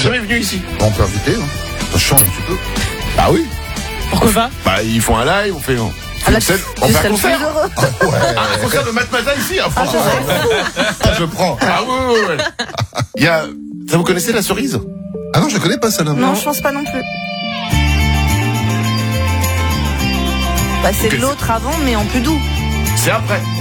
jamais venu ici. On peut inviter, hein. Ça change un petit peu. Ah oui. Pourquoi pas? Bah, ils font un live, on fait une scène, on fait un concert. Un concert de Matmata ici, hein, franchement. Je prends. Ah oui. Ça vous connaissez la cerise? Ah non, je connais pas ça, là. Non, je pense pas non plus. Bah, c'est Ok, l'autre avant, mais en plus doux. C'est après.